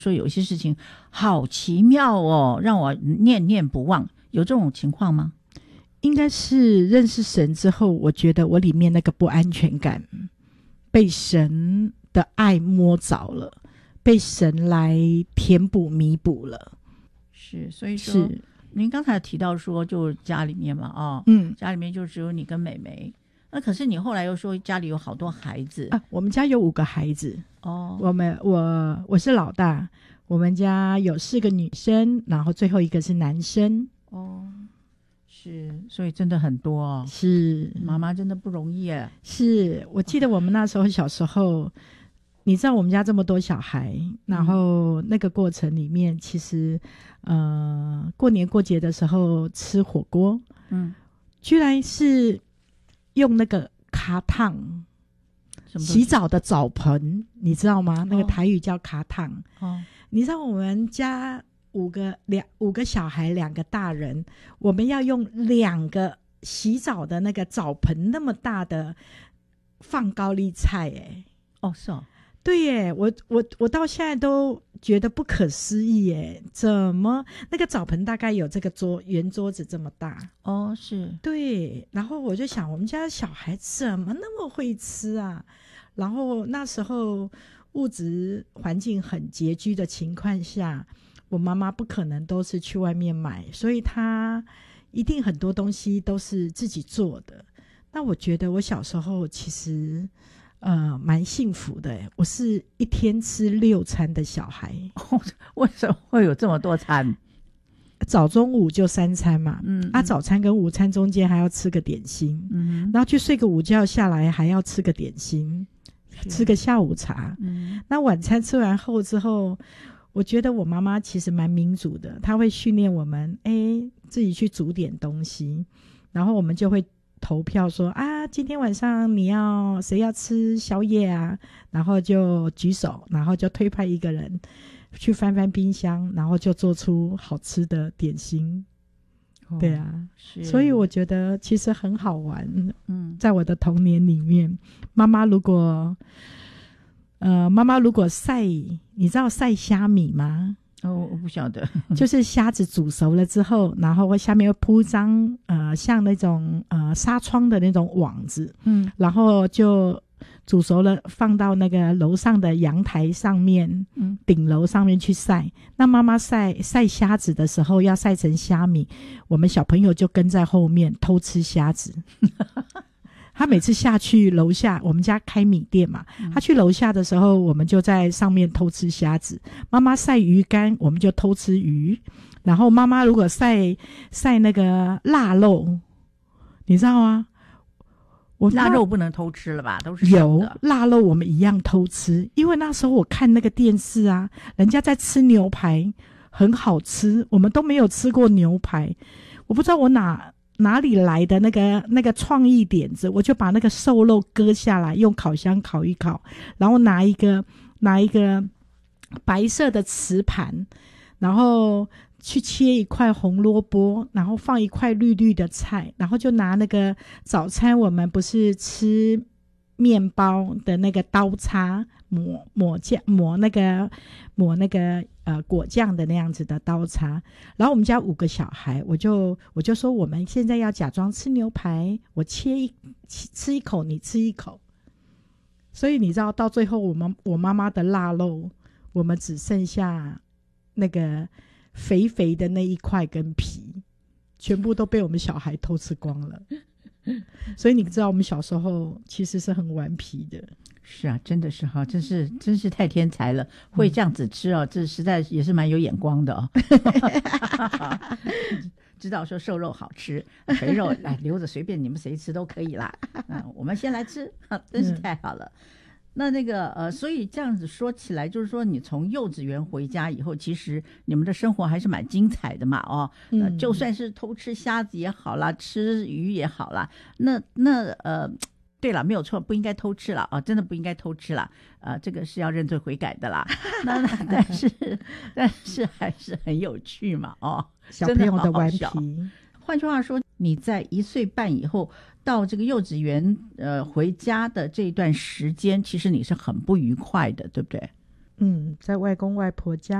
说有些事情好奇妙哦，让我念念不忘，有这种情况吗？ 应该是认识神之后，我觉得我里面那个不安全感被神的爱摸着了，被神来填补弥补了。 是，所以说是您刚才提到说就家里面嘛，家里面就只有你跟妹妹，那可是你后来又说家里有好多孩子啊，我们家有5个孩子哦， 我是老大，我们家有4个女生，然后最后一个是男生哦，是，所以真的很多哦， 是妈妈真的不容易耶。 是，我记得我们那时候小时候，你知道我们家这么多小孩，然后那个过程里面，其实过年过节的时候吃火锅，居然是用那个卡烫洗澡的澡盆，你知道吗？那个台语叫卡烫。你知道我们家五个小孩2个大人，我们要用2个洗澡的那个澡盆那么大的放高丽菜耶。 哦，是哦， 对耶，我到现在都觉得不可思议耶，怎么那个澡盆大概有这个圆桌子这么大？ 哦，是， 对，然后我就想我们家的小孩怎么那么会吃啊？然后那时候物质环境很拮据的情况下，我妈妈不可能都是去外面买，所以她一定很多东西都是自己做的。那我觉得我小时候其实蛮幸福的耶，我是一天吃6餐的小孩。 为什么会有这么多餐？ 早中午就3餐嘛，早餐跟午餐中间还要吃个点心，然后去睡个午觉下来还要吃个点心，吃个下午茶，那晚餐吃完后之后，我觉得我妈妈其实蛮民主的，她会训练我们自己去煮点东西，然后我们就会投票说啊，今天晚上谁要吃宵夜啊，然后就举手，然后就推派一个人去翻翻冰箱，然后就做出好吃的点心。对啊，所以我觉得其实很好玩。在我的童年里面，妈妈如果晒，你知道晒虾米吗？ 哦，我不晓得。 就是虾子煮熟了之后，然后下面会铺一张像那种纱窗的那种网子，然后就煮熟了放到那个楼上的阳台上面，顶楼上面去晒。那妈妈晒虾子的时候要晒成虾米，我们小朋友就跟在后面偷吃虾子。他每次下去楼下，我们家开米店嘛，他去楼下的时候，我们就在上面偷吃虾子。妈妈晒鱼干，我们就偷吃鱼。然后妈妈如果晒那个腊肉，你知道吗？ 腊肉不能偷吃了吧？都是生的。 有腊肉我们一样偷吃，因为那时候我看那个电视啊，人家在吃牛排，很好吃，我们都没有吃过牛排。我不知道我哪里来的那个创意点子，我就把那个瘦肉割下来，用烤箱烤一烤，然后拿一个白色的瓷盘，然后去切一块红萝卜，然后放一块绿绿的菜，然后就拿那个早餐我们不是吃面包的那个刀叉抹那个果酱的那样子的刀叉。然后我们家5个小孩，我就说我们现在要假装吃牛排，我吃一口，你吃一口。所以你知道到最后我妈妈的腊肉，我们只剩下那个肥肥的那一块跟皮，全部都被我们小孩偷吃光了。所以你知道我们小时候其实是很顽皮的。 是啊，真的是哈，真是太天才了，会这样子吃哦，这实在也是蛮有眼光的哦。知道说瘦肉好吃，肥肉留着随便你们谁吃都可以啦。我们先来吃，真是太好了。那个所以这样子说起来，就是说你从幼稚园回家以后，其实你们的生活还是蛮精彩的嘛，就算是偷吃虾子也好啦，吃鱼也好啦，对了，没有错，不应该偷吃了真的不应该偷吃了，这个是要认罪悔改的啦。但是还是很有趣嘛， 小朋友的顽皮。 换句话说，你在1岁半以后到这个幼稚园回家的这段时间，其实你是很不愉快的，对不对？ 在外公外婆家。